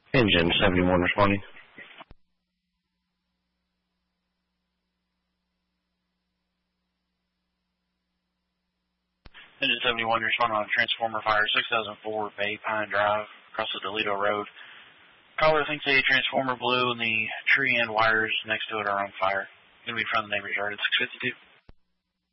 Engine 71 responding. Engine 71 responding on a transformer fire, 6004 Bay Pine Drive, across the Toledo Road. Caller thinks a transformer blew and the tree and wires next to it are on fire. Going to be from the neighbor's yard at 652.